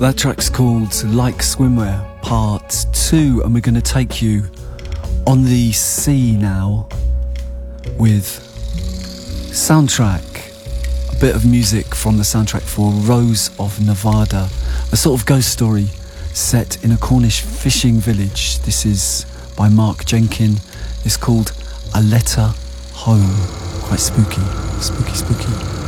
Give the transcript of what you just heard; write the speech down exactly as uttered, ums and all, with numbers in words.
That track's called Like Swimwear Part two, and we're going to take you on the sea now with soundtrack, a bit of music from the soundtrack for Rose of Nevada, a sort of ghost story set in a Cornish fishing village. This is by Mark Jenkin. It's called A Letter Home. Quite spooky, spooky, spooky.